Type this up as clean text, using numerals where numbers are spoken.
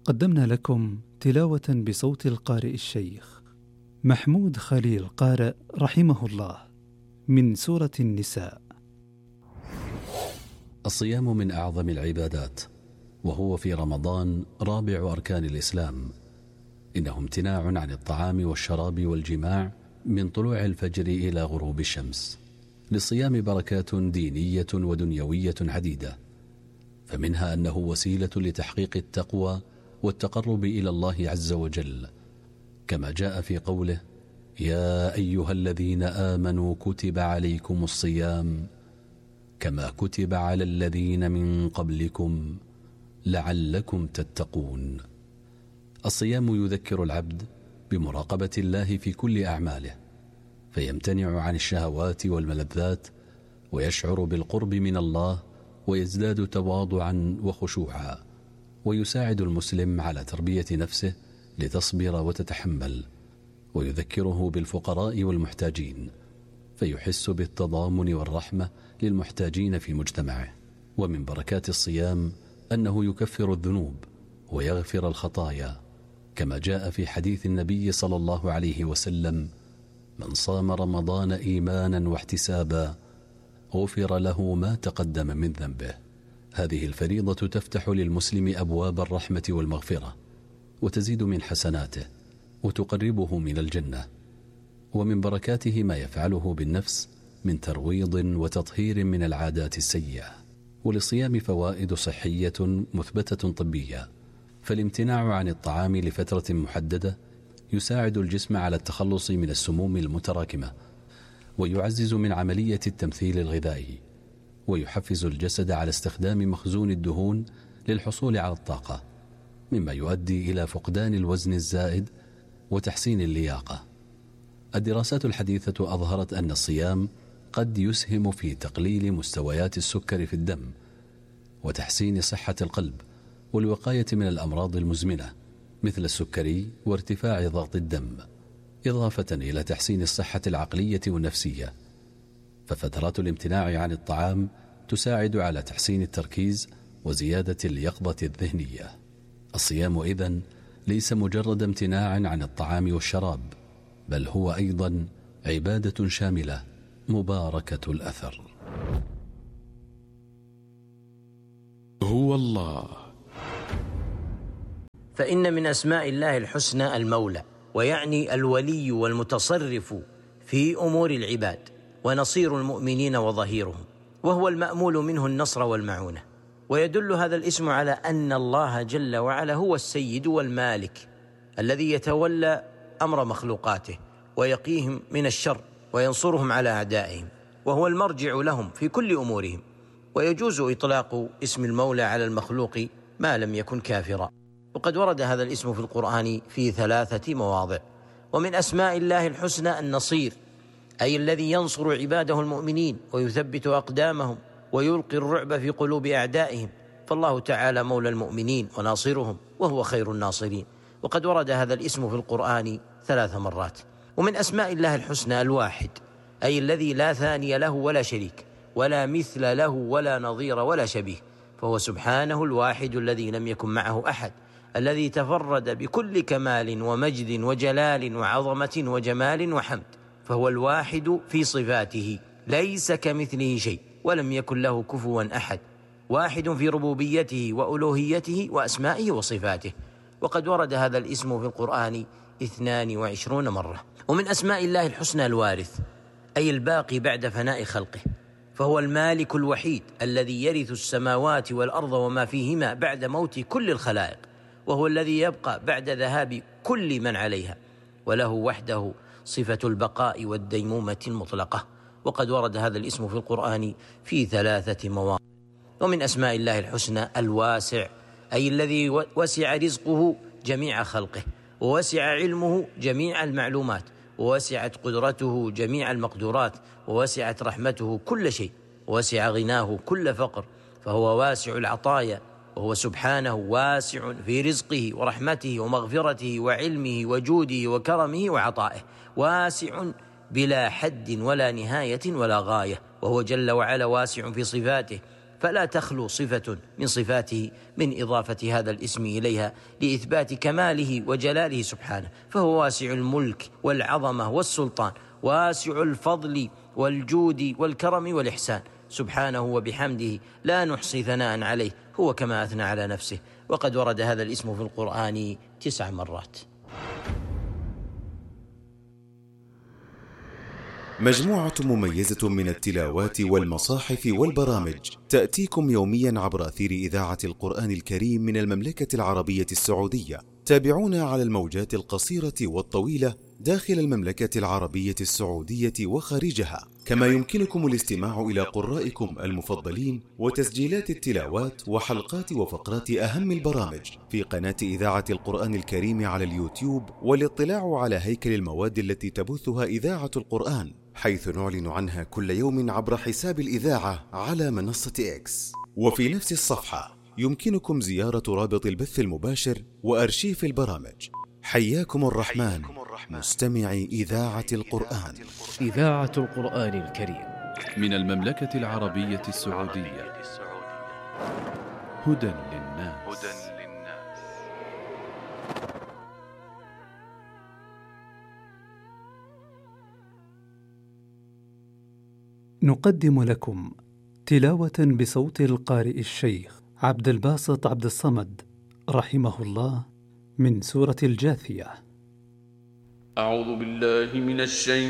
قدمنا لكم تلاوة بصوت القارئ الشيخ محمود خليل قارئ رحمه الله من سورة النساء. الصيام من أعظم العبادات، وهو في رمضان رابع أركان الإسلام. إنه امتناع عن الطعام والشراب والجماع من طلوع الفجر إلى غروب الشمس. للصيام بركات دينية ودنيوية عديدة، فمنها أنه وسيلة لتحقيق التقوى والتقرب إلى الله عز وجل، كما جاء في قوله: يا أيها الذين آمنوا كتب عليكم الصيام كما كتب على الذين من قبلكم لعلكم تتقون. الصيام يذكر العبد بمراقبة الله في كل أعماله، فيمتنع عن الشهوات والملذات، ويشعر بالقرب من الله، ويزداد تواضعا وخشوعا، ويساعد المسلم على تربية نفسه لتصبر وتتحمل، ويذكره بالفقراء والمحتاجين، فيحس بالتضامن والرحمة للمحتاجين في مجتمعه. ومن بركات الصيام أنه يكفر الذنوب ويغفر الخطايا، كما جاء في حديث النبي صلى الله عليه وسلم: من صام رمضان إيمانا واحتسابا غفر له ما تقدم من ذنبه. هذه الفريضة تفتح للمسلم أبواب الرحمة والمغفرة، وتزيد من حسناته، وتقربه من الجنة. ومن بركاته ما يفعله بالنفس من ترويض وتطهير من العادات السيئة. وللصيام فوائد صحية مثبتة طبية، فالامتناع عن الطعام لفترة محددة يساعد الجسم على التخلص من السموم المتراكمة، ويعزز من عملية التمثيل الغذائي، ويحفز الجسد على استخدام مخزون الدهون للحصول على الطاقة، مما يؤدي إلى فقدان الوزن الزائد وتحسين اللياقة. الدراسات الحديثة أظهرت أن الصيام قد يسهم في تقليل مستويات السكر في الدم، وتحسين صحة القلب، والوقاية من الأمراض المزمنة مثل السكري وارتفاع ضغط الدم، إضافة إلى تحسين الصحة العقلية والنفسية. ففترات الامتناع عن الطعام تساعد على تحسين التركيز وزيادة اليقظة الذهنية. الصيام إذن ليس مجرد امتناع عن الطعام والشراب، بل هو أيضا عبادة شاملة مباركة الأثر. هو الله. فإن من أسماء الله الحسنى المولى، ويعني الولي والمتصرف في أمور العباد، ونصير المؤمنين وظهيرهم، وهو المأمول منه النصر والمعونة. ويدل هذا الاسم على أن الله جل وعلا هو السيد والمالك الذي يتولى أمر مخلوقاته، ويقيهم من الشر، وينصرهم على أعدائهم، وهو المرجع لهم في كل أمورهم. ويجوز إطلاق اسم المولى على المخلوق ما لم يكن كافرا، وقد ورد هذا الاسم في القرآن في 3 مواضع. ومن أسماء الله الحسنى النصير، أي الذي ينصر عباده المؤمنين ويثبت أقدامهم ويلقي الرعب في قلوب أعدائهم، فالله تعالى مولى المؤمنين وناصرهم، وهو خير الناصرين. وقد ورد هذا الاسم في القرآن 3 مرات. ومن أسماء الله الحسنى الواحد، أي الذي لا ثاني له ولا شريك، ولا مثل له ولا نظير ولا شبيه، فهو سبحانه الواحد الذي لم يكن معه أحد، الذي تفرد بكل كمال ومجد وجلال وعظمة وجمال وحمد، فهو الواحد في صفاته ليس كمثله شيء، ولم يكن له كفوا أحد، واحد في ربوبيته وألوهيته وأسمائه وصفاته. وقد ورد هذا الاسم في القرآن 22 مرة. ومن أسماء الله الحسنى الوارث، أي الباقي بعد فناء خلقه، فهو المالك الوحيد الذي يرث السماوات والأرض وما فيهما بعد موت كل الخلائق، وهو الذي يبقى بعد ذهاب كل من عليها، وله وحده صفة البقاء والديمومة المطلقة. وقد ورد هذا الاسم في القرآن في 3 مواضع. ومن أسماء الله الحسنى الواسع، أي الذي وسع رزقه جميع خلقه، ووسع علمه جميع المعلومات، ووسعت قدرته جميع المقدورات، ووسعت رحمته كل شيء، ووسع غناه كل فقر، فهو واسع العطايا، وهو سبحانه واسع في رزقه ورحمته ومغفرته وعلمه وجوده وكرمه وعطائه، واسع بلا حد ولا نهاية ولا غاية، وهو جل وعلا واسع في صفاته فلا تخلو صفة من صفاته من إضافة هذا الاسم إليها لإثبات كماله وجلاله سبحانه، فهو واسع الملك والعظمة والسلطان، واسع الفضل والجود والكرم والإحسان سبحانه وبحمده، لا نحصي ثناء عليه، هو كما أثنى على نفسه. وقد ورد هذا الاسم في القرآن 9 مرات. مجموعة مميزة من التلاوات والمصاحف والبرامج تأتيكم يوميا عبر أثير إذاعة القرآن الكريم من المملكة العربية السعودية. تابعونا على الموجات القصيرة والطويلة داخل المملكة العربية السعودية وخارجها، كما يمكنكم الاستماع إلى قرائكم المفضلين وتسجيلات التلاوات وحلقات وفقرات أهم البرامج في قناة إذاعة القرآن الكريم على اليوتيوب، والاطلاع على هيكل المواد التي تبثها إذاعة القرآن، حيث نعلن عنها كل يوم عبر حساب الإذاعة على منصة إكس. وفي نفس الصفحة يمكنكم زيارة رابط البث المباشر وأرشيف البرامج. حياكم الرحمن مستمعي إذاعة القرآن. إذاعة القرآن الكريم من المملكة العربية السعودية. هدى للناس. نقدم لكم تلاوة بصوت القارئ الشيخ عبد الباسط عبد الصمد رحمه الله من سورة الجاثية. أعوذ بالله من الشيطان